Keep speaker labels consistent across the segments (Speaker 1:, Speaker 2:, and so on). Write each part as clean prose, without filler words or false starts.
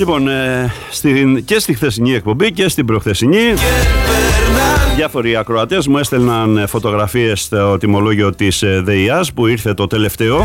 Speaker 1: Λοιπόν, και στη χθεσινή εκπομπή και στην προχθεσινή, διάφοροι ακροατές μου έστελναν φωτογραφίες στο τιμολόγιο της ΔΕΙΑΣ που ήρθε το τελευταίο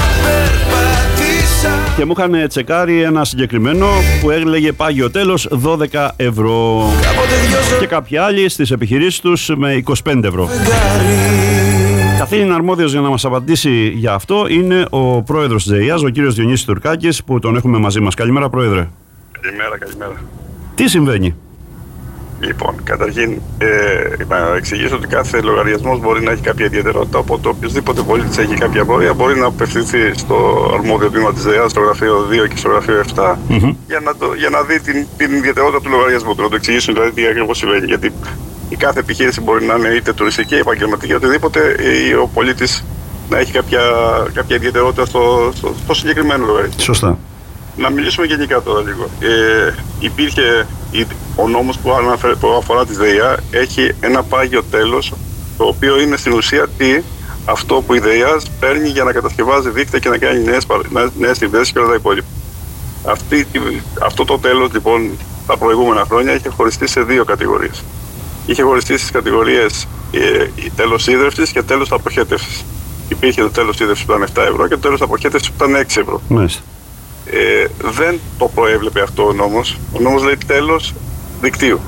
Speaker 1: και μου είχαν τσεκάρει ένα συγκεκριμένο που έλεγε πάγιο τέλος 12 ευρώ και κάποιοι άλλοι στις επιχειρήσεις τους με 25 ευρώ. Καθήλυνα αρμόδιος για να μας απαντήσει για αυτό είναι ο πρόεδρος της ΔΕΙΑΣ, ο κύριος Διονύσης Τουρκάκης, που τον έχουμε μαζί μας. Καλημέρα, πρόεδρε.
Speaker 2: Καλημέρα.
Speaker 1: Τι συμβαίνει?
Speaker 2: Λοιπόν, καταρχήν να εξηγήσω ότι κάθε λογαριασμός μπορεί να έχει κάποια ιδιαιτερότητα, οπότε οποιοδήποτε πολίτης έχει κάποια απορία μπορεί να απευθυνθεί στο αρμόδιο τμήμα της ΔΕΙΑΣ, στο γραφείο 2 και στο γραφείο 7, για να δει την ιδιαιτερότητα του λογαριασμού του, να το εξηγήσουν δηλαδή τι ακριβώς συμβαίνει. Γιατί η κάθε επιχείρηση μπορεί να είναι είτε τουριστική, επαγγελματική, οτιδήποτε, ή ο πολίτης να έχει κάποια ιδιαιτερότητα στο συγκεκριμένο λογαριασμό.
Speaker 1: Σωστά.
Speaker 2: Να μιλήσουμε γενικά τώρα λίγο. Υπήρχε ο νόμος που αφορά τη ΔΕΙΑ, έχει ένα πάγιο τέλος, το οποίο είναι στην ουσία αυτό που η ΔΕΙΑ παίρνει για να κατασκευάζει δίκτυα και να κάνει νέες συνδέσεις και όλα τα υπόλοιπα. Αυτό το τέλος λοιπόν τα προηγούμενα χρόνια είχε χωριστεί σε δύο κατηγορίες. Είχε χωριστεί στις κατηγορίες τέλος ίδρυυσης και τέλος αποχέτευσης. Υπήρχε το τέλος ίδρυυσης που ήταν 7 ευρώ και το τέλος αποχέτευσης που ήταν 6 ευρώ.
Speaker 1: Μάλιστα.
Speaker 2: Δεν το προέβλεπε αυτό ο νόμος. Ο νόμος λέει τέλος δικτύου.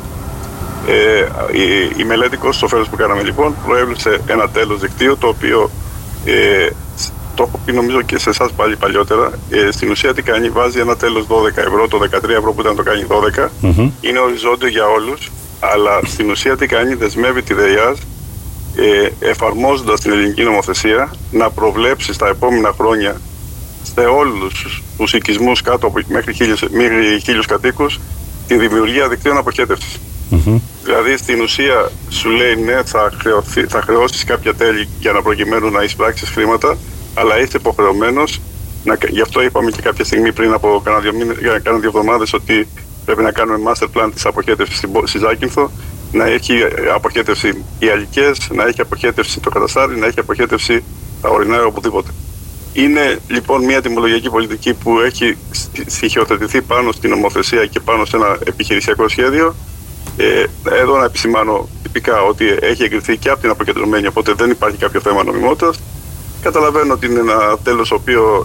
Speaker 2: Η μελέτη κόστος ωφέλους που κάναμε λοιπόν προέβλεψε ένα τέλος δικτύου, το οποίο το έχω πει νομίζω και σε εσάς πάλι παλιότερα. Στην ουσία τι κάνει? Βάζει ένα τέλος 12 ευρώ, το 13 ευρώ που ήταν το κάνει 12, είναι οριζόντιο για όλους, αλλά στην ουσία τι κάνει? Δεσμεύει τη ΔΕΙΑΣ, εφαρμόζοντας την ελληνική νομοθεσία, να προβλέψει στα επόμενα χρόνια σε όλους τους οικισμούς κάτω από μέχρι 1.000 κατοίκους τη δημιουργία δικτύων αποχέτευσης. Δηλαδή στην ουσία σου λέει ναι, θα χρεώσεις κάποια τέλη για να προκειμένου να εισπράξεις χρήματα, αλλά είσαι υποχρεωμένος, γι' αυτό είπαμε και κάποια στιγμή πριν από κάνα 2 εβδομάδες ότι πρέπει να κάνουμε master plan της αποχέτευσης στη Ζάκυνθο, να έχει αποχέτευση οι αλικές, να έχει αποχέτευση το καταστάρι, να έχει αποχέτευση τα ορεινά οπουδήποτε. Είναι λοιπόν μια τιμολογιακή πολιτική που έχει στοιχειοθετηθεί πάνω στην νομοθεσία και πάνω σε ένα επιχειρησιακό σχέδιο. Εδώ να επισημάνω τυπικά ότι έχει εγκριθεί και από την αποκεντρωμένη, οπότε δεν υπάρχει κάποιο θέμα νομιμότητας. Καταλαβαίνω ότι είναι ένα τέλος το οποίο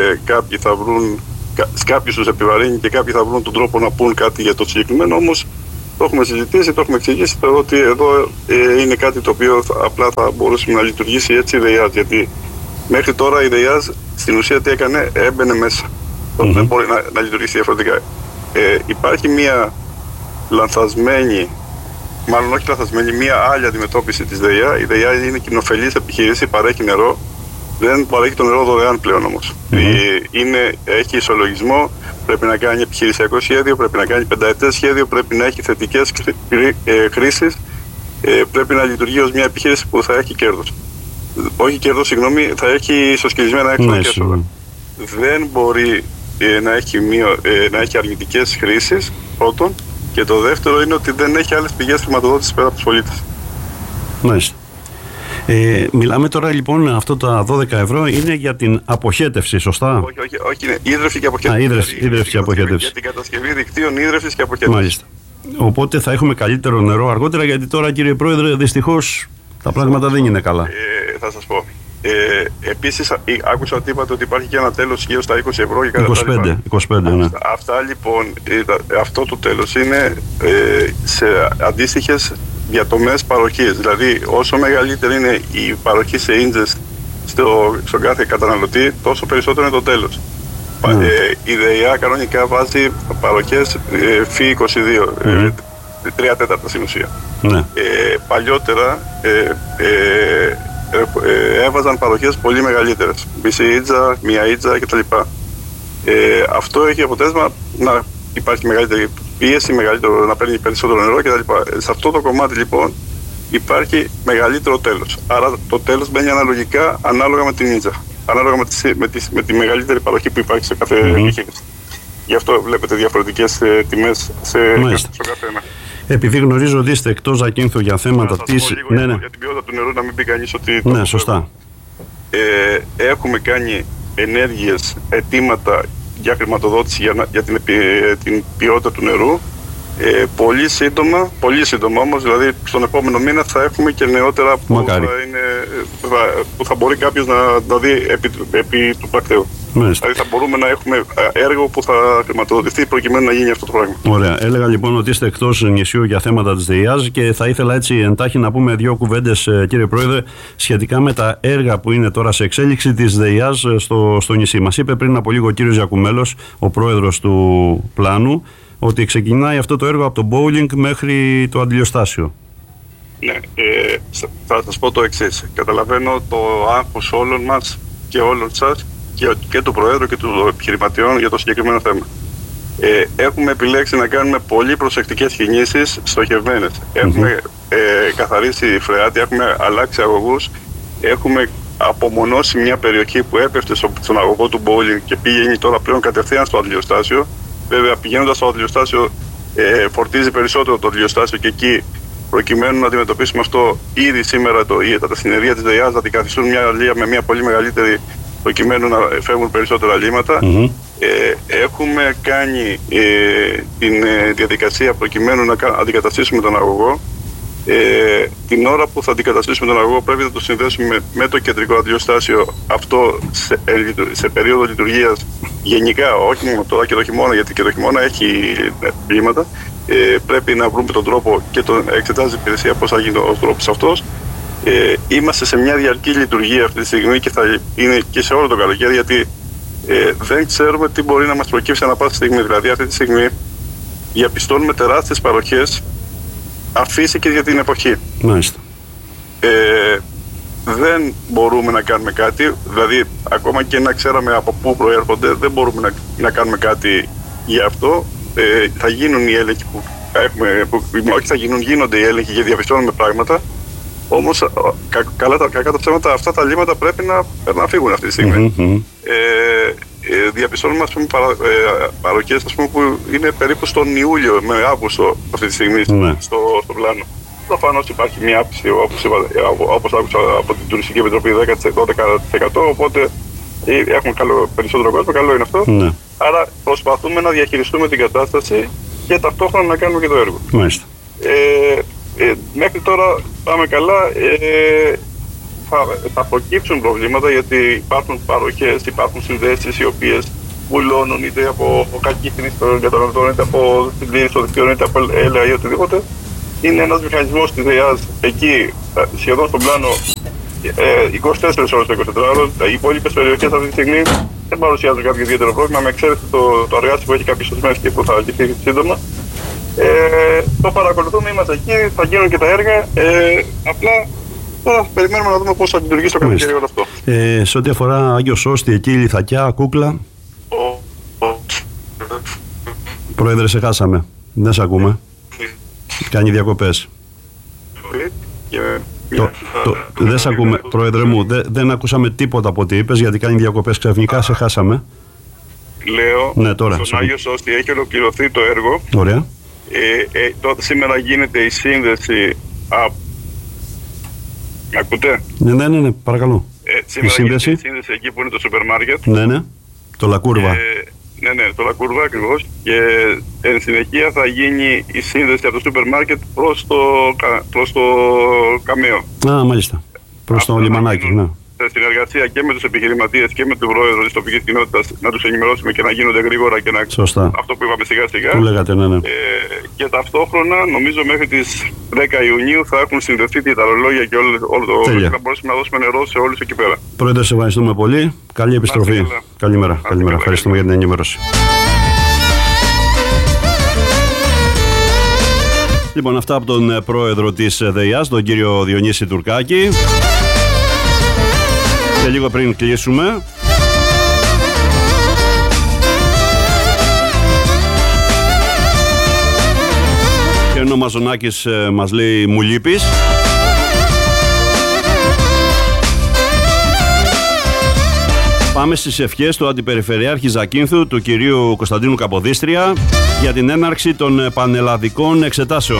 Speaker 2: κάποιους τους επιβαρύνει και κάποιοι θα βρουν τον τρόπο να πούν κάτι για το συγκεκριμένο, όμως το έχουμε συζητήσει, το έχουμε εξηγήσει. Θεωρώ ότι εδώ είναι κάτι το οποίο απλά θα μπορούσε να λειτουργήσει έτσι η ΔΕΙΑΣ, γιατί μέχρι τώρα η ΔΕΙΑΣ στην ουσία τι έκανε? Έμπαινε μέσα. Δεν μπορεί να λειτουργήσει διαφορετικά. Υπάρχει μια λανθασμένη, μάλλον όχι λανθασμένη, μια άλλη αντιμετώπιση της ΔΕΙΑ. Η ΔΕΙΑ είναι κοινοφελής επιχείρηση, παρέχει νερό. Δεν παρέχει το νερό δωρεάν πλέον όμως. Έχει ισολογισμό, πρέπει να κάνει επιχειρησιακό σχέδιο, πρέπει να κάνει πενταετές σχέδιο, πρέπει να έχει θετικές χρήσεις, πρέπει να λειτουργεί ως μια επιχείρηση που θα έχει κέρδος. Όχι κέρδος, συγγνώμη, θα έχει ισοσκελισμένα έξοδα και έσοδα. Δεν μπορεί να έχει αρνητικές χρήσεις, πρώτον, και το δεύτερο είναι ότι δεν έχει άλλες πηγές χρηματοδότησης πέρα από τους πολίτες.
Speaker 1: Μάλιστα. Μιλάμε τώρα λοιπόν, αυτό τα 12 ευρώ είναι για την αποχέτευση, σωστά?
Speaker 2: Όχι, είναι ίδρυυση και αποχέτευση.
Speaker 1: Ίδρυυση και αποχέτευση.
Speaker 2: Για την κατασκευή δικτύων ίδρυυσης και αποχέτευση.
Speaker 1: Μάλιστα. Οπότε θα έχουμε καλύτερο νερό αργότερα, γιατί τώρα, κύριε Πρόεδρε, δυστυχώς τα πράγματα δεν είναι καλά.
Speaker 2: Θα σας πω. Επίσης, άκουσα ότι είπατε ότι υπάρχει και ένα τέλος γύρω στα 20 ευρώ και κατά
Speaker 1: 25, ναι.
Speaker 2: Αυτά λοιπόν, αυτό το τέλος είναι σε αντίστοιχες διατομές παροχής. Δηλαδή, όσο μεγαλύτερη είναι η παροχή σε ίντζες στον κάθε καταναλωτή, τόσο περισσότερο είναι το τέλος. Η ΔΕΙΑ κανονικά βάζει παροχές φι 22, 3 τέταρτα στην ουσία. Παλιότερα έβαζαν παροχές πολύ μεγαλύτερες, μισή ίτζα, μία ίτζα κτλ. Αυτό έχει αποτέλεσμα να υπάρχει μεγαλύτερη πίεση, να παίρνει περισσότερο νερό κτλ. Σε αυτό το κομμάτι λοιπόν υπάρχει μεγαλύτερο τέλος. Άρα το τέλος μπαίνει αναλογικά ανάλογα με την ίτζα, ανάλογα με τη μεγαλύτερη παροχή που υπάρχει σε κάθε επιχείρηση. Γι' αυτό βλέπετε διαφορετικές τιμές στο καθένα.
Speaker 1: Επειδή γνωρίζω ότι είστε εκτός Ζακύνθου για θέματα της...
Speaker 2: Για την ποιότητα του νερού, να μην πει κανείς ότι...
Speaker 1: Ναι, σωστά.
Speaker 2: Έχουμε κάνει ενέργειες, αιτήματα για χρηματοδότηση για την ποιότητα του νερού. Πολύ σύντομα όμως, δηλαδή στον επόμενο μήνα θα έχουμε και νεότερα που θα μπορεί κάποιος να δει επί του πρακτέου. Δηλαδή θα μπορούμε να έχουμε έργο που θα χρηματοδοτηθεί προκειμένου να γίνει αυτό το πράγμα.
Speaker 1: Ωραία. Έλεγα λοιπόν ότι είστε εκτός νησιού για θέματα της ΔΕΙΑΖ και θα ήθελα έτσι εντάχει να πούμε δύο κουβέντες, κύριε Πρόεδρε, σχετικά με τα έργα που είναι τώρα σε εξέλιξη της ΔΕΙΑΖ στο νησί. Μας είπε πριν από λίγο ο κύριος Γιακουμέλος, ο πρόεδρος του πλάνου, ότι ξεκινάει αυτό το έργο από το bowling μέχρι το αντιλιοστάσιο.
Speaker 2: Ναι, θα σας πω το εξής. Καταλαβαίνω το άγχος όλων μας και όλων σας και του Προέδρου και του επιχειρηματιών για το συγκεκριμένο θέμα. Έχουμε επιλέξει να κάνουμε πολύ προσεκτικές κινήσεις στοχευμένες. Έχουμε καθαρίσει φρεάτια, έχουμε αλλάξει αγωγούς, έχουμε απομονώσει μια περιοχή που έπεφτε στον αγωγό του bowling και πήγαινε τώρα πλέον κατευθείαν στο αντιλιοστάσιο. Βέβαια, πηγαίνοντας στο αντιλιοστάσιο, φορτίζει περισσότερο το αντιλιοστάσιο και εκεί, προκειμένου να αντιμετωπίσουμε αυτό, ήδη σήμερα τα συνεργεία της ΔΕΙΑΖ θα αντικαθιστούν μια αλεία με μια πολύ μεγαλύτερη, προκειμένου να φεύγουν περισσότερα αλήματα. Έχουμε κάνει την διαδικασία προκειμένου να αντικαταστήσουμε τον αγωγό. Την ώρα που θα αντικαταστήσουμε τον αγωγό πρέπει να το συνδέσουμε με το κεντρικό αντιλιοστάσιο, αυτό σε περίοδο λειτουργίας γενικά, όχι μόνο τώρα και το χειμώνα, γιατί και το χειμώνα έχει πλήματα. Πρέπει να βρούμε τον τρόπο και εξετάζει η υπηρεσία πώς θα γίνει ο τρόπος αυτός. Είμαστε σε μια διαρκή λειτουργία αυτή τη στιγμή και θα είναι και σε όλο το καλοκαίρι, γιατί δεν ξέρουμε τι μπορεί να μας προκύψει ανά πάσα στιγμή. Δηλαδή αυτή τη στιγμή διαπιστώνουμε τεράστιες παροχές αφύσικες για την εποχή.
Speaker 1: Μάλιστα.
Speaker 2: Δεν μπορούμε να κάνουμε κάτι, δηλαδή ακόμα και να ξέραμε από πού προέρχονται, δεν μπορούμε να κάνουμε κάτι για αυτό. Θα γίνουν οι έλεγχοι γίνονται οι έλεγχοι και διαπιστώνουμε πράγματα, όμως κακά τα ψέματα αυτά τα λίμματα πρέπει να φύγουν αυτή τη στιγμή. Διαπιστώνουμε παροχές που είναι περίπου στον Ιούλιο με Αύγουστο αυτή τη στιγμή στο πλάνο. Προφανώς υπάρχει μια αύξηση, όπως άκουσα από την Τουριστική Επιτροπή, 10-12%, οπότε έχουμε περισσότερο κόσμο, καλό είναι αυτό. Άρα προσπαθούμε να διαχειριστούμε την κατάσταση και ταυτόχρονα να κάνουμε και το έργο. Μέχρι τώρα πάμε καλά. Θα προκύψουν προβλήματα, γιατί υπάρχουν παροχές, υπάρχουν συνδέσεις οι οποίες βουλώνουν είτε από κακή χρήση των καταναλωτών, είτε από συντήρηση των δικτύων, είτε από έλαια ή οτιδήποτε. Είναι ένας μηχανισμός της ΔΕΙΑΖ εκεί, σχεδόν στον πλάνο, 24 ώρες το 24ωρο. Οι υπόλοιπες περιοχές αυτή τη στιγμή δεν παρουσιάζουν κάποιο ιδιαίτερο πρόβλημα, με εξαίρεση το αργάσι που έχει κάποιες σωσμένες και που θα αγγιθεί σύντομα. Το παρακολουθούμε, είμαστε εκεί, θα γίνουν και τα έργα. Απλά τώρα περιμένουμε να δούμε πώς θα λειτουργήσει το καλοκαίρι όλο αυτό.
Speaker 1: Σε ό,τι αφορά Άγιο Σώστη, εκεί Λιθακιά, Κούκλα. Πρόεδρε, σε χάσαμε. Δεν σε ακούμε. Κάνει διακοπές. Δεν σε ακούμε, Πρόεδρε μου. Δεν ακούσαμε τίποτα από ό,τι είπες, γιατί κάνει διακοπές. Ξαφνικά σε χάσαμε.
Speaker 2: Λέω, στον Άγιο Σώστη έχει ολοκληρωθεί το έργο.
Speaker 1: Ωραία.
Speaker 2: Σήμερα γίνεται η σύνδεση. Ακούτε?
Speaker 1: Ναι, παρακαλώ.
Speaker 2: Σήμερα γίνεται η σύνδεση εκεί που είναι το σούπερ μάρκετ.
Speaker 1: Ναι, το Λακούρβα.
Speaker 2: Ναι, το Λακούρβα ακριβώς. Και εν συνεχεία θα γίνει η σύνδεση από το σούπερ μάρκετ προς το Καμαίο.
Speaker 1: Μάλιστα. Προς το λιμανάκι, ναι.
Speaker 2: Σε συνεργασία και με τους επιχειρηματίες και με τον πρόεδρο της τοπικής κοινότητας, να τους ενημερώσουμε και να γίνονται γρήγορα και να...
Speaker 1: Σωστά.
Speaker 2: Αυτό που είπαμε σιγά-σιγά.
Speaker 1: Που λέγατε, ναι.
Speaker 2: Και ταυτόχρονα, νομίζω μέχρι τις 10 Ιουνίου θα έχουν συνδεθεί τα ρολόγια και όλο το... και θα μπορέσουμε να δώσουμε νερό σε όλους εκεί πέρα.
Speaker 1: Πρόεδρε, σε ευχαριστούμε πολύ. Καλή επιστροφή. Καλημέρα. Ευχαριστούμε για την ενημέρωση. Λοιπόν, αυτά από τον πρόεδρο της ΔΕΙΑΖ, τον κύριο Διονύση Τουρκάκη. Και λίγο πριν κλείσουμε, και ενώ ο Μαζονάκης μας λέει μου λείπεις, πάμε στις ευχές του Αντιπεριφερειάρχη Ζακίνθου, του κυρίου Κωνσταντίνου Καποδίστρια, για την έναρξη των πανελλαδικών εξετάσεων.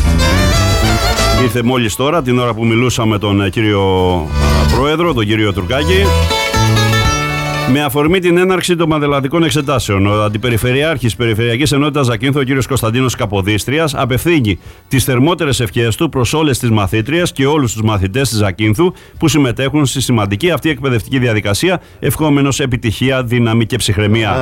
Speaker 1: Ήρθε μόλις τώρα, την ώρα που μιλούσα με τον κύριο Πρόεδρο, τον κύριο Τουρκάκη. Με αφορμή την έναρξη των πανελλαδικών εξετάσεων, ο Αντιπεριφερειάρχης Περιφερειακής Ενότητας Ζακίνθου, ο κ. Κωνσταντίνος Καποδίστριας, απευθύνει τις θερμότερες ευχές του προς όλες τις μαθήτριες και όλους τους μαθητές της Ζακίνθου που συμμετέχουν στη σημαντική αυτή εκπαιδευτική διαδικασία, ευχόμενος επιτυχία, δύναμη και ψυχραιμία.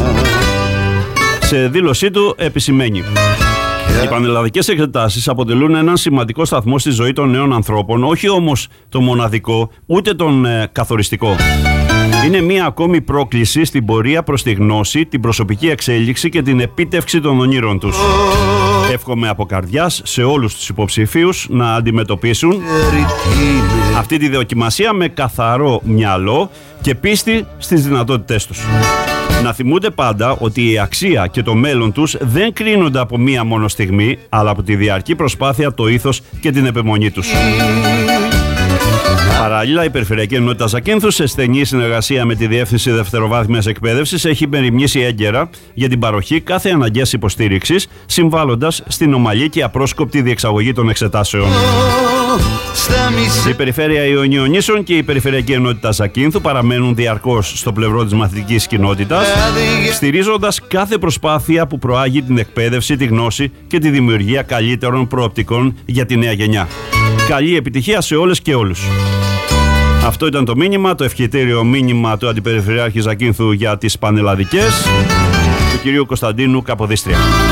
Speaker 1: Σε δήλωσή του επισημαίνει: οι πανελλαδικές εξετάσεις αποτελούν έναν σημαντικό σταθμό στη ζωή των νέων ανθρώπων, όχι όμως το μοναδικό, ούτε τον καθοριστικό. Είναι μία ακόμη πρόκληση στην πορεία προς τη γνώση, την προσωπική εξέλιξη και την επίτευξη των ονείρων τους. Εύχομαι από καρδιάς σε όλους τους υποψηφίους να αντιμετωπίσουν αυτή τη δοκιμασία με καθαρό μυαλό και πίστη στις δυνατότητές τους. Να θυμούνται πάντα ότι η αξία και το μέλλον τους δεν κρίνονται από μία μόνο στιγμή, αλλά από τη διαρκή προσπάθεια, το ήθος και την επιμονή τους. Παράλληλα, η Περιφερειακή Ενότητα Ζακίνθου, σε στενή συνεργασία με τη Διεύθυνση Δευτεροβάθμιας Εκπαίδευσης, έχει μεριμνήσει έγκαιρα για την παροχή κάθε αναγκαίας υποστήριξης, συμβάλλοντας στην ομαλή και απρόσκοπτη διεξαγωγή των εξετάσεων. Η Περιφέρεια Ιωνίων Νήσων και η Περιφερειακή Ενότητα Ζακίνθου παραμένουν διαρκώς στο πλευρό της μαθητικής κοινότητας, στηρίζοντας κάθε προσπάθεια που προάγει την εκπαίδευση, τη γνώση και τη δημιουργία καλύτερων προοπτικών για τη νέα γενιά. Καλή επιτυχία σε όλες και όλους. Αυτό ήταν το μήνυμα, το ευχητήριο μήνυμα του Αντιπεριφερειάρχη Ζακίνθου για τις πανελλαδικές, του κυρίου Κωνσταντίνου Καποδίστρια.